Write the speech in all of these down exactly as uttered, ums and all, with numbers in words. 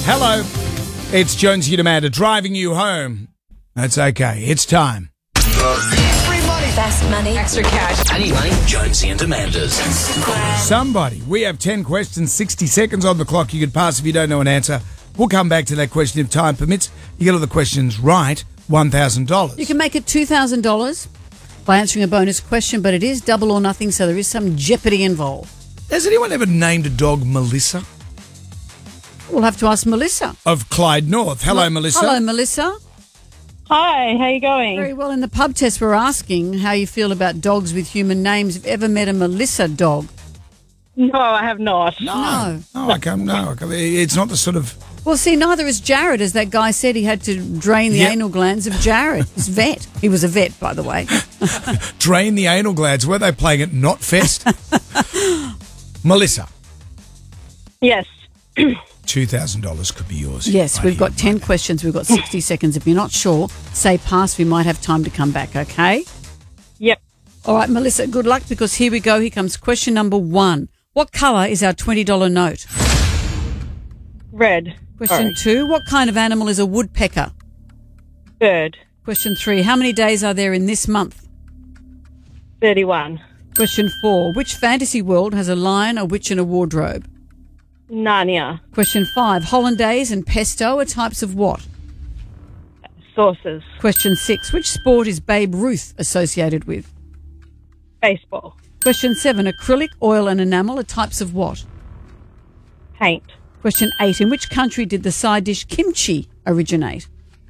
Hello, it's Jonesy and Amanda driving you home. That's okay. It's time. Free money. Fast money. Extra cash. Any money. Jonesy and Amanda's. Somebody, we have ten questions, sixty seconds on the clock. You could pass if you don't know an answer. We'll come back to that question if time permits. You get all the questions right, one thousand dollars. You can make it two thousand dollars by answering a bonus question, but it is double or nothing, so there is some jeopardy involved. Has anyone ever named a dog Melissa? We'll have to ask Melissa. Of Clyde North. Hello, Hello, Melissa. Hello, Melissa. Hi, how you going? Very well. In the pub test, we're asking how you feel about dogs with human names. Have you ever met a Melissa dog? No, I have not. No. No, I can't. No, I can't. It's not the sort of... Well, see, neither is Jared, as that guy said he had to drain the Yeah. anal glands of Jared. He's vet. He was a vet, by the way. Drain the anal glands. Were they playing at Not Fest? Melissa, Yes. two thousand dollars could be yours. Yes, Right we've here, got ten right now. questions. We've got sixty seconds. If you're not sure, say pass. We might have time to come back, okay? Yep. All right, Melissa, good luck, because here we go. Here comes question number one. What colour is our twenty dollar note? Red. Question two. What kind of animal is a woodpecker? Bird. Question three. How many days are there in this month? thirty-one. Question four. Which fantasy world has a lion, a witch and a wardrobe? Narnia. Question five. Hollandaise and pesto are types of what? Sauces. Question six. Which sport is Babe Ruth associated with? Baseball. Question seven. Acrylic, oil and enamel are types of what? Paint. Question eight. In which country did the side dish kimchi originate?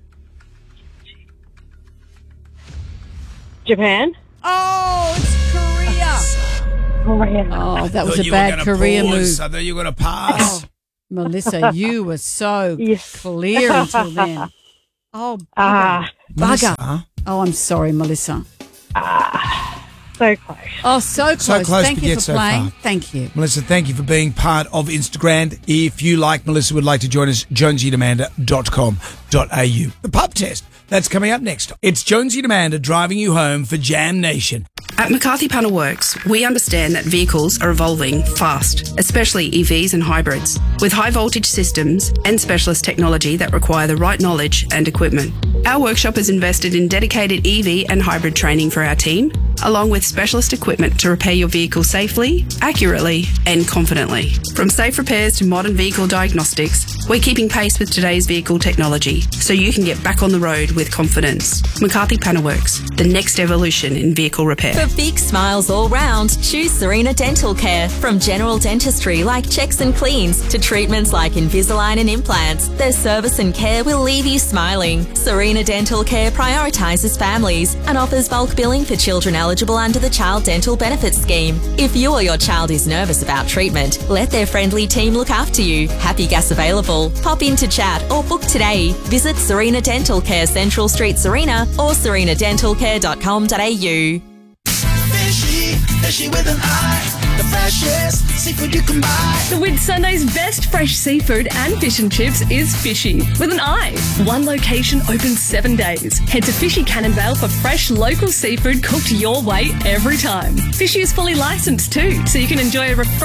Japan. Oh, it's Korea. Korea. Oh, that was Thought a you were bad gonna Korea pause. move. I thought you were going to pass. Oh, Melissa, you were so Yes. clear until then. Oh, bugger. Ah, Bugger. Melissa, Oh, I'm sorry, Melissa. so close. Oh, so close. So close, Thank but you yet for so playing. far. Thank you. Melissa, thank you for being part of Instagram. If you, like Melissa, would like to join us, jonesy and amanda dot com dot a u. The pub test, that's coming up next. It's Jonesy and Amanda driving you home for Jam Nation. At McCarthy Panel Works, we understand that vehicles are evolving fast, especially E Vs and hybrids, with high voltage systems and specialist technology that require the right knowledge and equipment. Our workshop has invested in dedicated E V and hybrid training for our team, along with specialist equipment to repair your vehicle safely, accurately and confidently. From safe repairs to modern vehicle diagnostics, we're keeping pace with today's vehicle technology so you can get back on the road with confidence. McCarthy Panel Works, the next evolution in vehicle repair. For big smiles all round, choose Serena Dental Care. From general dentistry like checks and cleans to treatments like Invisalign and implants, their service and care will leave you smiling. Serena Dental Care prioritises families and offers bulk billing for children eligible under the Child Dental Benefits Scheme. If you or your child is nervous about treatment, let their friendly team look after you. Happy gas available. Pop in to chat or book today. Visit Serena Dental Care, Central Street, Serena, or serena dental care dot com dot a u. Fishy, fishy with an eye. The freshest seafood you can buy. The Whit Sunday's best fresh seafood and fish and chips is Fishy with an I. One location open seven days. Head to Fishy Cannonvale for fresh local seafood cooked your way every time. Fishy is fully licensed too, so you can enjoy a refreshing